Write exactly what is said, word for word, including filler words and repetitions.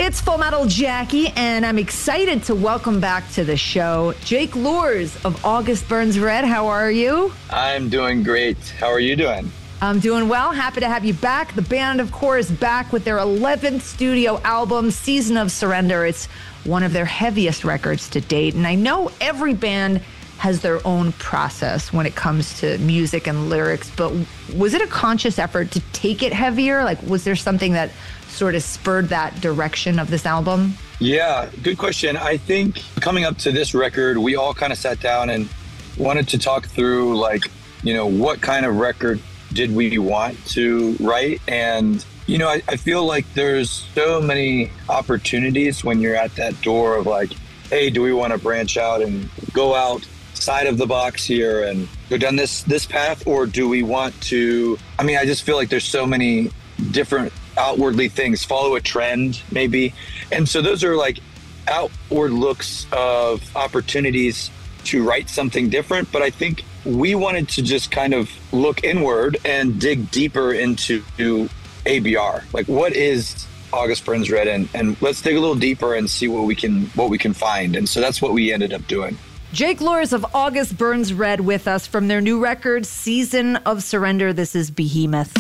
It's Full Metal Jackie, and I'm excited to welcome back to the show Jake Luhrs of August Burns Red. How are you? I'm doing great. How are you doing? I'm doing well. Happy to have you back. The band, of course, back with their eleventh studio album, Season of Surrender. It's one of their heaviest records to date, and I know every band has their own process when it comes to music and lyrics, but was it a conscious effort to take it heavier? Like, was there something that sort of spurred that direction of this album? Yeah, good question. I think coming up to this record, we all kind of sat down and wanted to talk through, like, you know, what kind of record did we want to write? And, you know, I, I feel like there's so many opportunities when you're at that door of like, hey, do we want to branch out and go outside of the box here and go down this this path? Or do we want to, I mean, I just feel like there's so many different outwardly things, follow a trend maybe. And so those are like outward looks of opportunities to write something different. But I think we wanted to just kind of look inward and dig deeper into A B R. Like, what is August Burns Red? And, and let's dig a little deeper and see what we can what we can find. And so that's what we ended up doing. Jake Luhrs of August Burns Red with us from their new record, Season of Surrender. This is Behemoth.